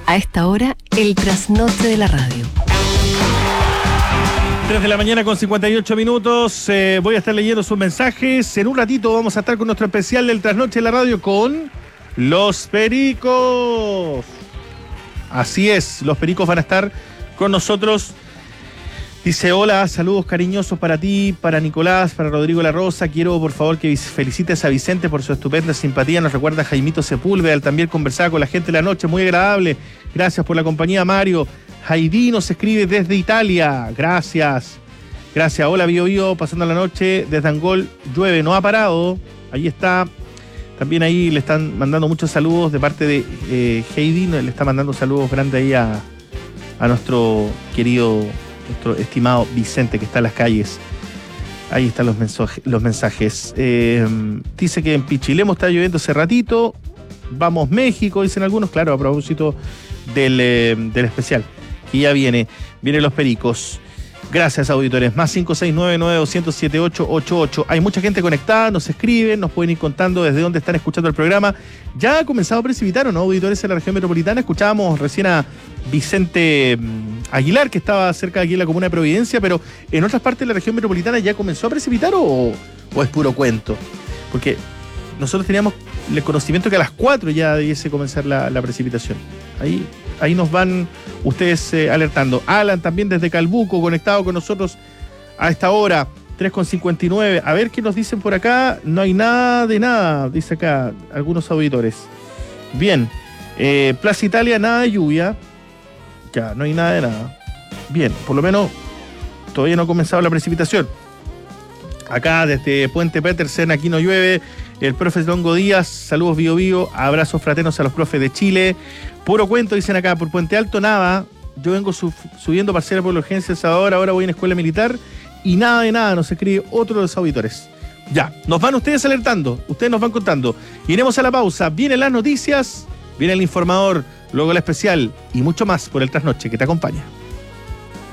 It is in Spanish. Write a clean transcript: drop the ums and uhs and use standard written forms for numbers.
A esta hora, el trasnoche de la radio. 3 de la mañana con 58 minutos. Voy a estar leyendo sus mensajes. En un ratito vamos a estar con nuestro especial del trasnoche de la radio con los Pericos. Así es, los Pericos van a estar con nosotros. Dice, hola, saludos cariñosos para ti, para Nicolás, para Rodrigo La Rosa. Quiero, por favor, que felicites a Vicente por su estupenda simpatía. Nos recuerda a Jaimito Sepúlveda. Él también conversaba con la gente de la noche. Muy agradable. Gracias por la compañía, Mario. Heidi nos escribe desde Italia. Gracias. Gracias. Hola, Bio Bio, pasando la noche desde Angol. Llueve, no ha parado. Ahí está. También ahí le están mandando muchos saludos de parte de Heidi. Le está mandando saludos grandes ahí a nuestro querido... nuestro estimado Vicente, que está en las calles. Ahí están los mensajes. Dice que en Pichilemu está lloviendo hace ratito. Vamos México, dicen algunos. Claro, a propósito del especial, que ya vienen los Pericos. Gracias, auditores. Más 569-9207-888. Hay mucha gente conectada, nos escriben, nos pueden ir contando desde dónde están escuchando el programa. ¿Ya ha comenzado a precipitar o no, auditores, en la región metropolitana? Escuchábamos recién a Vicente Aguilar, que estaba cerca de aquí en la comuna de Providencia, pero en otras partes de la región metropolitana ya comenzó a precipitar o es puro cuento. Porque nosotros teníamos el conocimiento que a las 4 ya debiese comenzar la precipitación. Ahí nos van ustedes alertando. Alan también desde Calbuco, conectado con nosotros a esta hora, 3:59. A ver qué nos dicen por acá. No hay nada de nada, dice acá algunos auditores. Bien, Plaza Italia, nada de lluvia. Ya, no hay nada de nada. Bien, por lo menos todavía no ha comenzado la precipitación. Acá desde Puente Petersen, aquí no llueve. El profe Longo Díaz, saludos Bio Bio, abrazos fraternos a los profes de Chile. Puro cuento, dicen acá, por Puente Alto nada. Yo vengo subiendo parcela por la urgencia El Salvador, ahora voy en escuela militar y nada de nada, nos escribe otro de los auditores. Ya, nos van ustedes alertando, ustedes nos van contando. Iremos a la pausa, vienen las noticias, viene el informador, luego la especial y mucho más por el trasnoche que te acompaña.